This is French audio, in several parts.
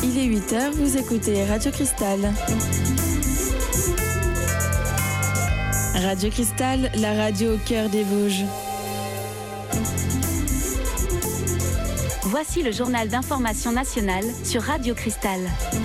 Il est 8h, vous écoutez Radio Cristal. Radio Cristal, la radio au cœur des Vosges. Voici le journal d'information nationale sur Radio Cristal.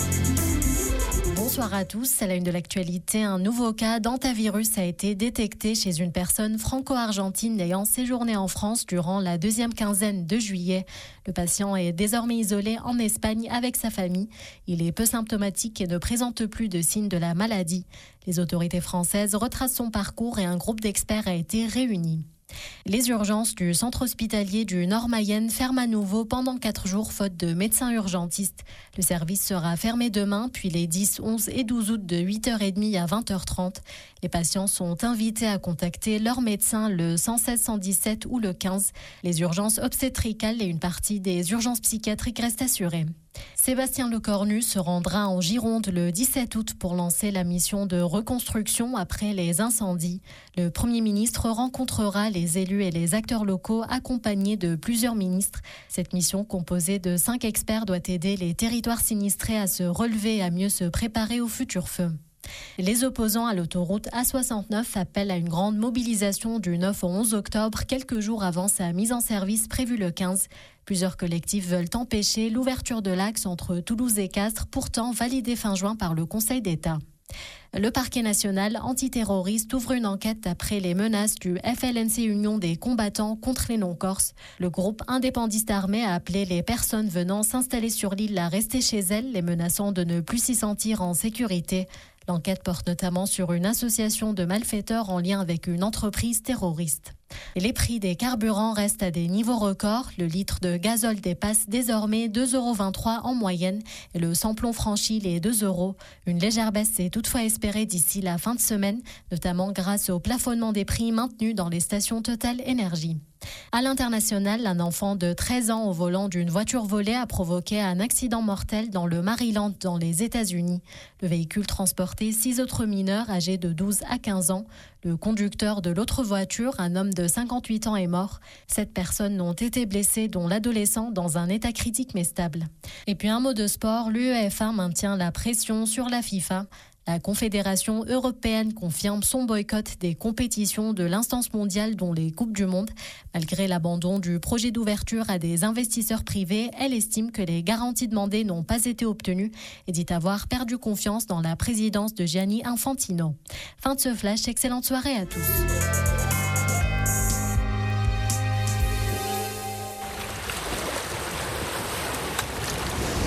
Bonsoir à tous. À la une de l'actualité, un nouveau cas d'hantavirus a été détecté chez une personne franco-argentine ayant séjourné en France durant la deuxième quinzaine de juillet. Le patient est désormais isolé en Espagne avec sa famille. Il est peu symptomatique et ne présente plus de signes de la maladie. Les autorités françaises retracent son parcours et un groupe d'experts a été réuni. Les urgences du centre hospitalier du Nord-Mayenne ferment à nouveau pendant 4 jours faute de médecins urgentistes. Le service sera fermé demain, puis les 10, 11 et 12 août de 8h30 à 20h30. Les patients sont invités à contacter leur médecin le 116 117 ou le 15. Les urgences obstétricales et une partie des urgences psychiatriques restent assurées. Sébastien Lecornu se rendra en Gironde le 17 août pour lancer la mission de reconstruction après les incendies. Le Premier ministre rencontrera les élus et les acteurs locaux accompagnés de plusieurs ministres. Cette mission composée de 5 experts doit aider les territoires sinistrés à se relever et à mieux se préparer aux futurs feux. Les opposants à l'autoroute A69 appellent à une grande mobilisation du 9 au 11 octobre, quelques jours avant sa mise en service prévue le 15. Plusieurs collectifs veulent empêcher l'ouverture de l'axe entre Toulouse et Castres, pourtant validée fin juin par le Conseil d'État. Le parquet national antiterroriste ouvre une enquête après les menaces du FLNC Union des combattants contre les non-corses. Le groupe indépendantiste armé a appelé les personnes venant s'installer sur l'île à rester chez elles, les menaçant de ne plus s'y sentir en sécurité. L'enquête porte notamment sur une association de malfaiteurs en lien avec une entreprise terroriste. Et les prix des carburants restent à des niveaux records. Le litre de gazole dépasse désormais 2,23 € en moyenne et le samplon franchit les 2 €. Une légère baisse est toutefois espérée d'ici la fin de semaine, notamment grâce au plafonnement des prix maintenu dans les stations Total Énergie. À l'international, un enfant de 13 ans au volant d'une voiture volée a provoqué un accident mortel dans le Maryland, dans les États-Unis. Le véhicule transportait 6 autres mineurs âgés de 12 à 15 ans. Le conducteur de l'autre voiture, un homme de 58 ans, est mort. 7 personnes ont été blessées, dont l'adolescent dans un état critique mais stable. Et puis un mot de sport, l'UEFA maintient la pression sur la FIFA. La Confédération européenne confirme son boycott des compétitions de l'instance mondiale dont les Coupes du Monde. Malgré l'abandon du projet d'ouverture à des investisseurs privés, elle estime que les garanties demandées n'ont pas été obtenues et dit avoir perdu confiance dans la présidence de Gianni Infantino. Fin de ce flash, excellente soirée à tous.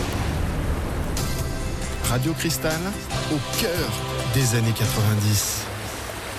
Radio Cristal, au cœur des années 90.